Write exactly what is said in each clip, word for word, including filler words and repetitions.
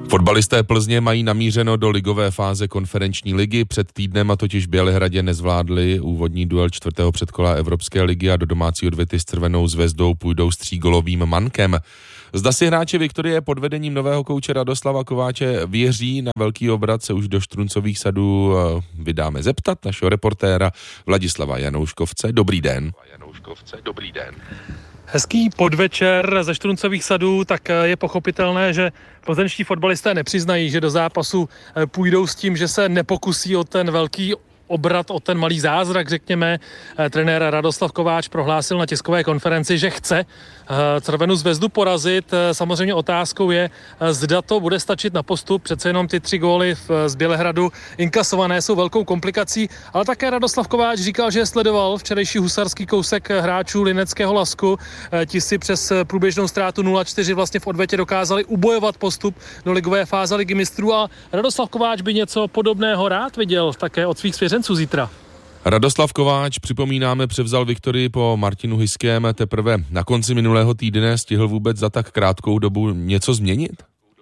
Fotbalisté Plzně mají namířeno do ligové fáze konferenční ligy. Před týdnem a totiž v Bělehradě nezvládli úvodní duel čtvrtého předkola Evropské ligy a do domácí odvety s Crvenou zvezdou půjdou s třígolovým mankem. Zda si hráči Viktorie pod vedením nového kouče Radoslava Kováče věří na velký obrat, se už do Štruncových sadů vydáme zeptat našeho reportéra Vladislava Janouškovce. Dobrý den. Janouškovce, dobrý den. Hezký podvečer ze Štruncových sadů, tak je pochopitelné, že plzeňští fotbalisté nepřiznají, že do zápasu půjdou s tím, že se nepokusí o ten velký obrat, o ten malý zázrak, řekněme. Trenér Radoslav Kováč prohlásil na tiskové konferenci, že chce Crvenou zvezdu porazit. Samozřejmě otázkou je, zda to bude stačit na postup. Přece jenom ty tři góly z Bělehradu inkasované jsou velkou komplikací, ale také Radoslav Kováč říkal, že sledoval včerejší husarský kousek hráčů lineckého Lasku. Ti si přes průběžnou ztrátu nula čtyři vlastně v odvetě dokázali ubojovat postup do ligové fáze Ligy mistrů a Radoslav Kováč by něco podobného rád viděl také od svých svěřenců zítra. Radoslav Kováč, připomínáme, převzal Viktorii po Martinu Hyském teprve na konci minulého týdne. Stihl vůbec za tak krátkou dobu něco změnit?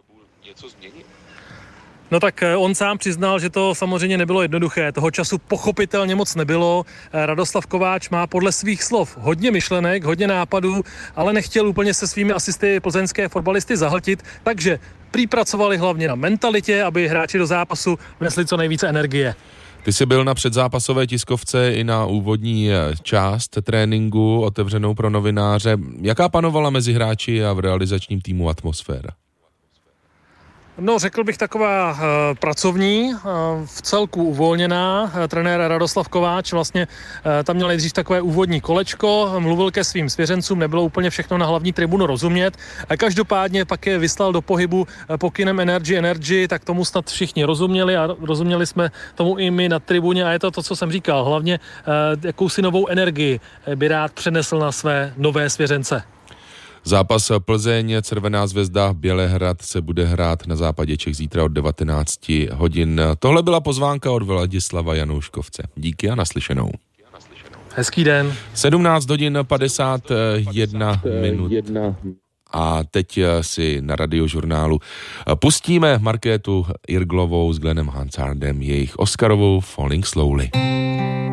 No tak on sám přiznal, že to samozřejmě nebylo jednoduché. Toho času pochopitelně moc nebylo. Radoslav Kováč má podle svých slov hodně myšlenek, hodně nápadů, ale nechtěl úplně se svými asisty plzeňské fotbalisty zahltit, takže prý pracovali hlavně na mentalitě, aby hráči do zápasu vnesli co nejvíce energie. Ty jsi byl na předzápasové tiskovce i na úvodní část tréninku otevřenou pro novináře. Jaká panovala mezi hráči a v realizačním týmu atmosféra? No, řekl bych taková uh, pracovní, uh, v celku uvolněná. Uh, trenér Radoslav Kováč vlastně uh, tam měl nejdřív takové úvodní kolečko, mluvil ke svým svěřencům, nebylo úplně všechno na hlavní tribunu rozumět. A každopádně pak je vyslal do pohybu uh, pokynem Energy Energy, tak tomu snad všichni rozuměli a rozuměli jsme tomu i my na tribuně a je to to, co jsem říkal. Hlavně uh, jakousi novou energii by rád přenesl na své nové svěřence. Zápas Plzeň, Crvená zvezda, Bělehrad se bude hrát na západě Čech zítra od devatenáct hodin. Tohle byla pozvánka od Vladislava Janouškovce. Díky a naslyšenou. Hezký den. sedmnáct hodin padesát jedna minut. A teď si na Radiožurnálu pustíme Markétu Irglovou s Glennem Hansardem, jejich Oscarovou Falling Slowly.